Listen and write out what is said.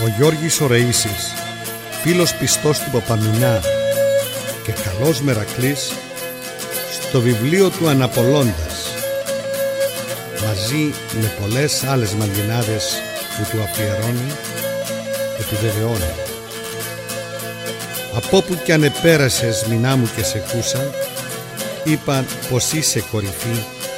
Ο Γιώργης ο Ρεΐσης, φίλος πιστός του Παπαμινά και καλός Μερακλής, στο βιβλίο του Αναπολώντας, μαζί με πολλές άλλες μαγκινάδες που του αφιερώνει, επιβεβαιώνει: «Από όπου κι αν επέρασες, μηνά μου, και σε κούσα, είπαν πως είσαι κορυφή